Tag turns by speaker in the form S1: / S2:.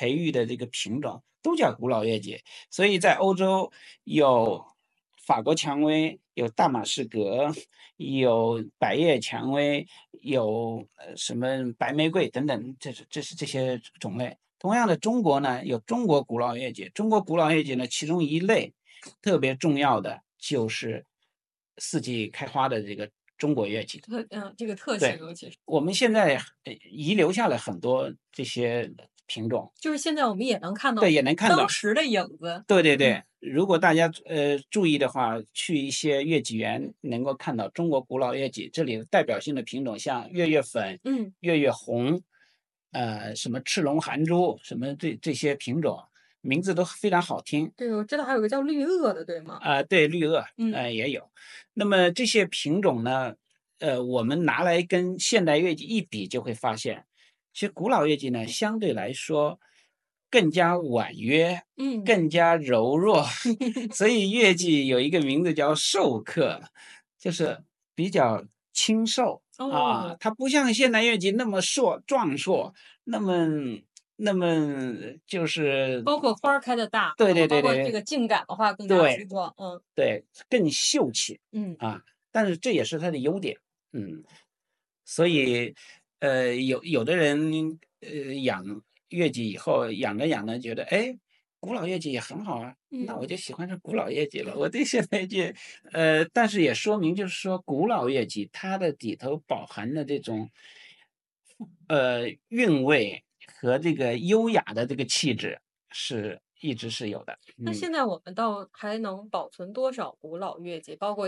S1: 培育的这个品种都叫古老月季。所以在欧洲有法国蔷薇，有大马士革，有百叶蔷薇，有什么白玫瑰等等，这是这些种类。同样的，中国呢有中国古老月季，中国古老月季呢其中一类特别重要的就是四季开花的这个中国月季。
S2: 这个特性，
S1: 对，
S2: 尤其是
S1: 我们现在遗留下了很多这些品种，
S2: 就是现在我们也能看
S1: 对，
S2: 到
S1: 也能看到。
S2: 当时的影子。
S1: 对对对，
S2: 嗯
S1: 如果大家注意的话，去一些月季园能够看到中国古老月季，这里的代表性的品种像月月粉、
S2: 嗯，
S1: 月月红，什么赤龙含珠，什么这些品种，名字都非常好听。
S2: 对，我知道还有个叫绿萼的，对吗？
S1: 对，绿萼，
S2: 嗯，
S1: 也有。那么这些品种呢，我们拿来跟现代月季一比，就会发现，其实古老月季呢，相对来说更加婉约，
S2: 嗯，
S1: 更加柔弱，所以月季有一个名字叫瘦克，就是比较清瘦啊，
S2: 哦，
S1: 它不像现代月季那么壮硕，那么那么就是
S2: 包括花儿开的大，
S1: 对对
S2: 然后包
S1: 对对
S2: 括这个茎秆的话更加粗
S1: 对。
S2: 壮。嗯
S1: 对，更秀气
S2: 嗯，
S1: 啊，但是这也是它的优点，嗯，所以，有的人养月季以后养着养着觉得，哎，古老月季也很好啊，那我
S2: 嗯，
S1: 就喜欢上古老月季了。我对现代月季，但是也说明就是说，古老月季它的里头饱含的这种韵味和这个优雅的这个气质一直是有的，嗯。
S2: 那现在我们还能保存多少古老月季？包括